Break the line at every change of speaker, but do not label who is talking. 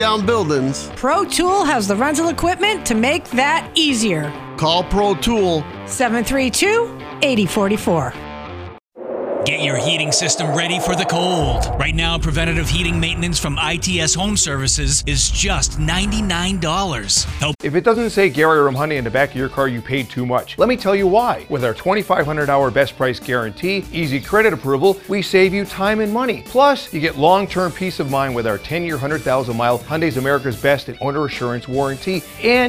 down buildings.
Pro Tool has the rental equipment to make that easier.
Call Pro Tool.
732-8044.
Get your heating system ready for the cold. Right now, preventative heating maintenance from ITS Home Services is just $99.
If it doesn't say Gary Rumhoney in the back of your car, you paid too much. Let me tell you why. With our 2,500-hour best price guarantee, easy credit approval, we save you time and money. Plus, you get long-term peace of mind with our 10-year, 100,000-mile Hyundai's America's Best and Owner Assurance warranty. And